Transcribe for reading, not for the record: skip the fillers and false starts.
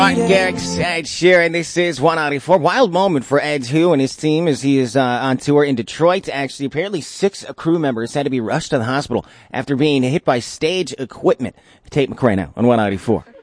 Martin Garrix, Ed Sheeran. This is 194. Wild moment for Ed Hu and his team as he is on tour in Detroit. Actually, apparently 6 crew members had to be rushed to the hospital after being hit by stage equipment. Tate McRae now on 194.